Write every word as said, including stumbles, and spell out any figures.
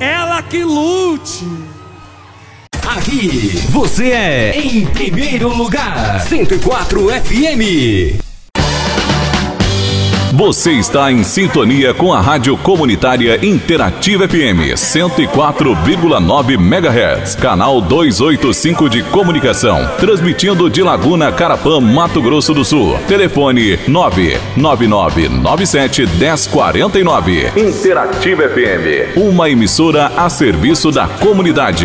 ela que lute. Aqui você é em primeiro lugar. cento e quatro F M. Você está em sintonia com a Rádio Comunitária Interativa F M cento e quatro vírgula nove megahertz, canal duzentos e oitenta e cinco de comunicação, transmitindo de Laguna, Carapã, Mato Grosso do Sul. Telefone nove nove nove nove sete um zero quatro nove. Interativa F M, uma emissora a serviço da comunidade.